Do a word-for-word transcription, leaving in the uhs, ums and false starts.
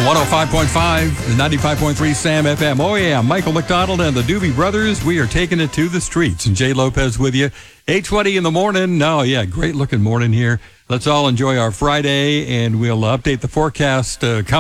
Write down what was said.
one oh five point five, ninety-five point three Sam F M. Oh, yeah, Michael McDonald and the Doobie Brothers. We are taking it to the streets. And Jay Lopez with you. eight twenty in the morning. No, yeah, great looking morning here. Let's all enjoy our Friday, and we'll update the forecast uh,